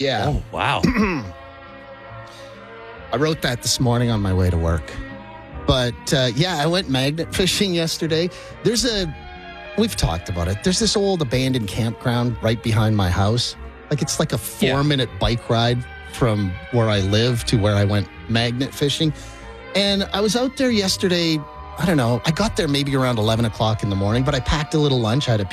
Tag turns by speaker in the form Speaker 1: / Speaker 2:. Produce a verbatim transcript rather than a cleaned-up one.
Speaker 1: Yeah.
Speaker 2: Oh, wow.
Speaker 1: I wrote that this morning on my way to work. But, uh, yeah, I went magnet fishing yesterday. There's a, we've talked about it. There's this old abandoned campground right behind my house. Like, it's like a four-minute yeah. bike ride from where I live to where I went magnet fishing. And I was out there yesterday, I don't know, I got there maybe around eleven o'clock in the morning, but I packed a little lunch. I had a